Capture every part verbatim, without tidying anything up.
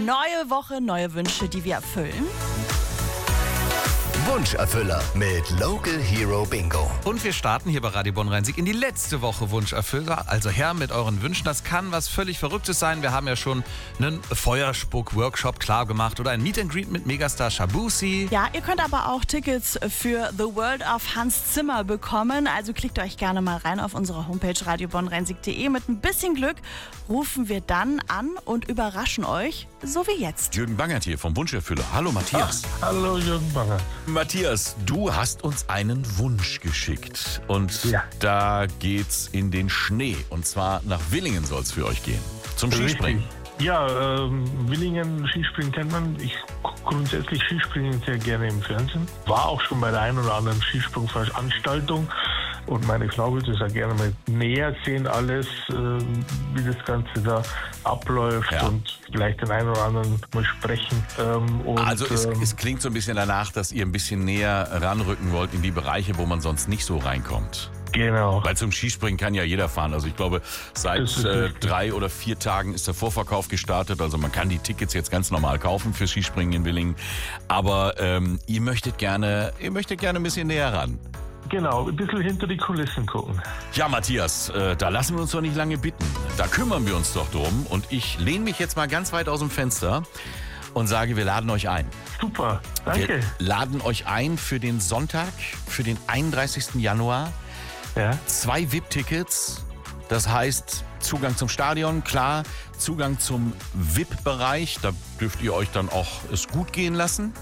Neue Woche, neue Wünsche, die wir erfüllen. Wunscherfüller mit Local Hero Bingo. Und wir starten hier bei Radio Bonn-Rhein-Sieg in die letzte Woche Wunscherfüller. Also her mit euren Wünschen. Das kann was völlig Verrücktes sein. Wir haben ja schon einen Feuerspuck-Workshop klar gemacht oder ein Meet and Greet mit Megastar Shabuzi. Ja, ihr könnt aber auch Tickets für The World of Hans Zimmer bekommen. Also klickt euch gerne mal rein auf unsere Homepage radio bonn rhein sieg punkt de. Mit ein bisschen Glück rufen wir dann an und überraschen euch, so wie jetzt. Jürgen Bangert hier vom Wunscherfüller. Hallo Matthias. Ach, hallo Jürgen Bangert. Matthias, du hast uns einen Wunsch geschickt und ja. da geht's in den Schnee und zwar nach Willingen soll es für euch gehen, zum Skispringen. Richtig. Ja, ähm, Willingen, Skispringen kennt man. Ich gucke grundsätzlich Skispringen sehr gerne im Fernsehen. War auch schon bei der einen oder anderen Skisprungveranstaltung und meine Frau würde es ja gerne mal näher sehen alles, äh, wie das Ganze da abläuft Ja. und vielleicht den einen oder anderen mal sprechen. Ähm, und, Also es, ähm, es klingt so ein bisschen danach, dass ihr ein bisschen näher ranrücken wollt in die Bereiche, wo man sonst nicht so reinkommt. Genau. Weil zum Skispringen kann ja jeder fahren. Also ich glaube, seit Das ist äh, richtig. drei oder vier Tagen ist der Vorverkauf gestartet. Also man kann die Tickets jetzt ganz normal kaufen für Skispringen in Willingen. Aber ähm, ihr möchtet gerne, ihr möchtet gerne ein bisschen näher ran. Genau, ein bisschen hinter die Kulissen gucken. Ja, Matthias, äh, da lassen wir uns doch nicht lange bitten. Da kümmern wir uns doch drum. Und ich lehne mich jetzt mal ganz weit aus dem Fenster und sage, wir laden euch ein. Super, danke. Wir laden euch ein für den Sonntag, für den einunddreißigsten Januar. Ja. Zwei V I P-Tickets, das heißt Zugang zum Stadion, klar, Zugang zum V I P-Bereich, da dürft ihr euch dann auch es gut gehen lassen.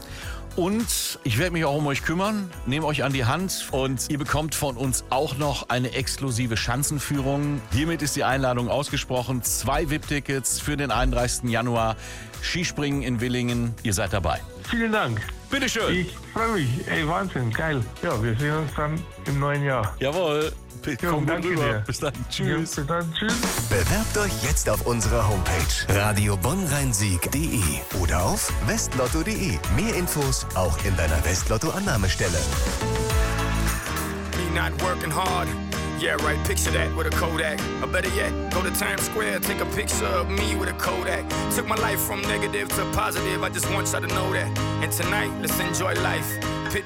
Und ich werde mich auch um euch kümmern, nehme euch an die Hand und ihr bekommt von uns auch noch eine exklusive Schanzenführung. Hiermit ist die Einladung ausgesprochen. Zwei V I P-Tickets für den einunddreißigsten Januar. Skispringen in Willingen, ihr seid dabei. Vielen Dank. Bitteschön. Ich freue mich. Ey, Wahnsinn, geil. Ja, wir sehen uns dann im neuen Jahr. Jawohl. Jo, Komm gut danke rüber. dir. Bis dann. Ja, Tschüss. bis dann. Tschüss. Bewerbt euch jetzt auf unserer Homepage radio bonn rhein sieg punkt de oder auf westlotto punkt de. Mehr Infos auch in deiner Westlotto-Annahmestelle. Me not working hard. Yeah, right, picture that with a Kodak. Or better yet, go to Times Square, take a picture of me with a Kodak. Took my life from negative to positive, I just want y'all to know that. And tonight, let's enjoy life.